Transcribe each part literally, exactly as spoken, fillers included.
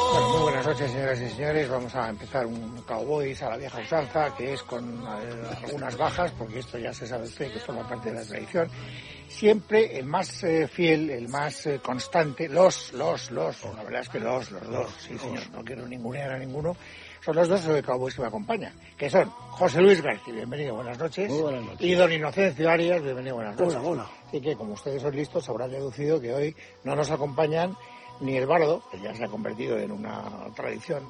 Bueno, muy buenas noches, señoras y señores. Vamos a empezar un Cowboys a la vieja usanza, que es con eh, algunas bajas, porque esto ya se sabe usted que forma parte de la tradición. Siempre el más eh, fiel, el más eh, constante, los, los, los, la verdad es que los, los dos, sí señor, no quiero ningunear a ninguno, son los dos de Cowboys que me acompañan, que son José Luis García, bienvenido, buenas noches, Muy buenas noches. y don Inocencio Arias, bienvenido, buenas noches. Hola, hola. Así que, como ustedes son listos, habrán deducido que hoy no nos acompañan ni el bardo, que ya se ha convertido en una tradición.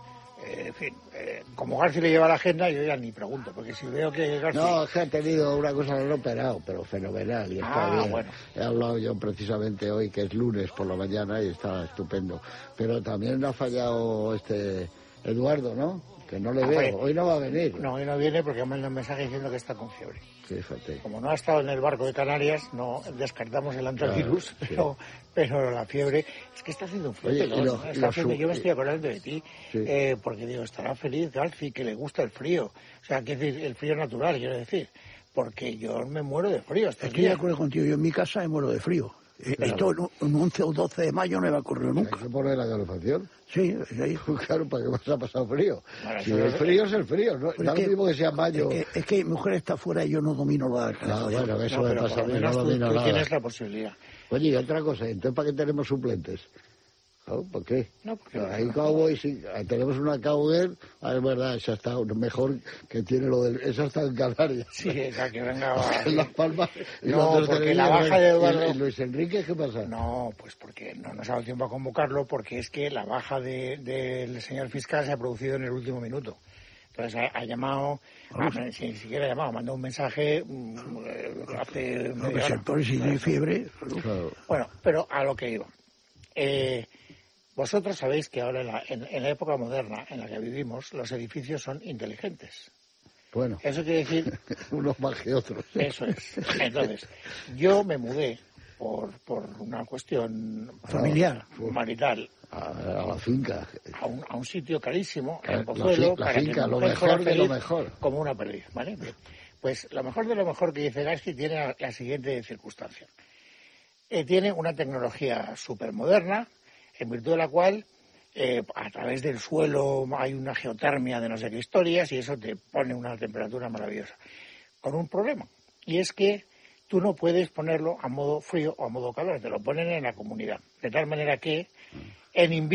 Eh, en fin, eh, como García le lleva la agenda, yo ya ni pregunto, porque si veo que García... No, es que ha tenido una cosa que no operado, pero fenomenal, y está Ah, bien. bueno. He hablado yo precisamente hoy, que es lunes por la mañana, y está estupendo. Pero también ha fallado este Eduardo, ¿no? Que no le Ah, veo, bueno. hoy no va a venir. No, hoy no viene porque me manda un mensaje diciendo que está con fiebre. Fíjate. Como no ha estado en el barco de Canarias, no descartamos el antivirus, Claro, sí. pero, pero la fiebre... Es que está haciendo un frío. Oye, ¿no? y lo- Está y lo haciendo- su- yo me estoy acordando de ti, Sí. eh, porque digo, estará feliz García, que le gusta el frío. O sea, quiero decir, el frío natural, quiero decir. Porque yo me muero de frío. Estos Estoy de días. acuerdo contigo, yo en mi casa me muero de frío. Eh, Claro. Esto en un once o doce de mayo no me ha ocurrido nunca. Hay que poner la calefacción. Sí, sí. Claro, ¿para qué más ha pasado frío? Bueno, Si eso el es- frío es el frío, ¿no? Pero Da es lo que- mismo que sea mayo. Es que, es que mi mujer está fuera y yo no domino la Ah, calefacción. bueno, eso No, me pero pasa por a lo mí, no menos tú, domino tú nada. tienes la posibilidad. Oye, y otra cosa, entonces ¿para qué tenemos suplentes? ¿No? ¿Por qué? No, porque No, no, hay no. Cowboys, sí, tenemos una Cowgirl, ah, es verdad, esa está mejor que tiene lo del... Esa está en Canarias. Sí, esa que venga... va, En Las Palmas. y No, nosotros porque tenemos- la baja de ¿Y- Eduardo- ¿Y Luis Enrique qué pasa? No, pues porque no nos ha dado tiempo a convocarlo, porque es que la baja de- del señor fiscal se ha producido en el último minuto. Entonces ha, ha llamado, ah, si ni siquiera ha llamado, mandó un mensaje mm, eh, hace No, media que hora. se pone si tiene fiebre. Claro. Bueno, pero a lo que iba. Eh, vosotros sabéis que ahora en la, en, en la época moderna en la que vivimos, los edificios son inteligentes. Bueno, Eso quiere decir, unos más que otros. eso es. Entonces, yo me mudé por, por una cuestión Familiar. marital A, a la finca. a un, a un sitio carísimo, La- en Pozuelo, la fi- la para finca, que mi lo mujer mejor fuera de lo feliz mejor. como una perdiz, ¿vale? Bien. Pues lo mejor de lo mejor que dice Gasky tiene la, la siguiente circunstancia. Eh, tiene una tecnología súper moderna, en virtud de la cual eh, a través del suelo hay una geotermia de no sé qué historias y eso te pone una temperatura maravillosa. Con un problema, y es que tú no puedes ponerlo a modo frío o a modo calor, te lo ponen en la comunidad. De tal manera que en invierno